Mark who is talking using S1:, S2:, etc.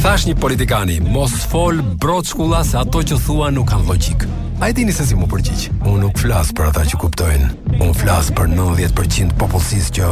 S1: Thash një politikani, mos fol broçkulla se ato që thua nuk kanë logjik. A e dini se si mu përgjigj? Unë nuk flas për ata që kuptojnë. Unë flas për 90% popullsisë që